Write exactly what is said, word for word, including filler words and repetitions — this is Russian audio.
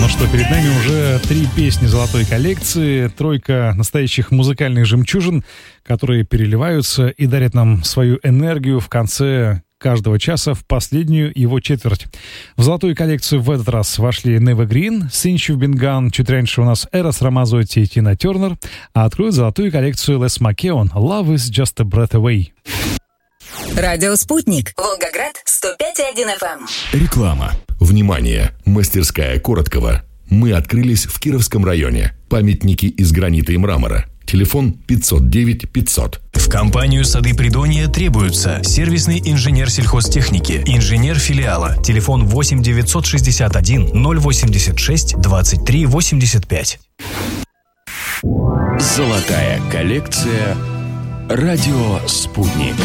Ну что, перед нами уже три песни золотой коллекции, тройка настоящих музыкальных жемчужин, которые переливаются и дарят нам свою энергию в конце каждого часа в последнюю его четверть. В золотую коллекцию в этот раз вошли Never Green, Since You've Been Gone, чуть раньше у нас Эрос Рамазотти и Тина Тернер, а откроют золотую коллекцию Les McKeown, Love is just a breath away. Радио «Спутник», Волгоград, сто пять и один эф эм. Реклама. Внимание! Мастерская Короткова. Мы открылись в Кировском районе. Памятники из гранита и мрамора. Телефон пятьсот девять пятьсот. В компанию «Сады Придонья» требуются сервисный инженер сельхозтехники, инженер филиала. Телефон восемь девятьсот шестьдесят один ноль восемьдесят шесть двадцать три восемьдесят пять. Золотая коллекция. Радио «Спутник».